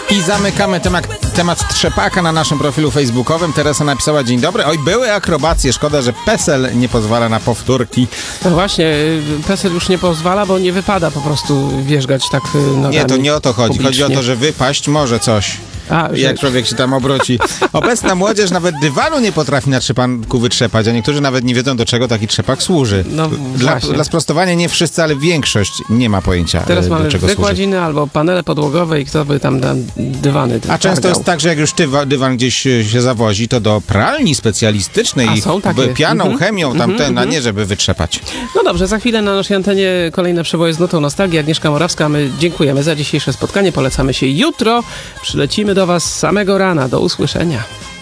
I zamykamy temat trzepaka na naszym profilu facebookowym. Teresa napisała: dzień dobry. Oj, były akrobacje. Szkoda, że PESEL nie pozwala na powtórki. No właśnie, PESEL już nie pozwala, bo nie wypada po prostu wierzgać tak nogami. Nie, to nie o to chodzi. publicznie. Chodzi o to, że wypaść może coś. Jak człowiek się tam obróci. Obecna młodzież nawet dywanu nie potrafi na trzepaku wytrzepać, a niektórzy nawet nie wiedzą, do czego taki trzepak służy. No Dla sprostowania nie wszyscy, ale większość nie ma pojęcia, Teraz do mamy czego służy. wykładziny albo panele podłogowe i kto by tam dywany A często jest tak, że jak już dywan gdzieś się zawozi, to do pralni specjalistycznej, pianą, chemią, tamten, a nie żeby wytrzepać. No dobrze, za chwilę na naszej antenie kolejne przeboje z nutą nostalgii. Agnieszka Morawska, my dziękujemy za dzisiejsze spotkanie, polecamy się jutro, przylecimy do Was z samego rana. Do usłyszenia.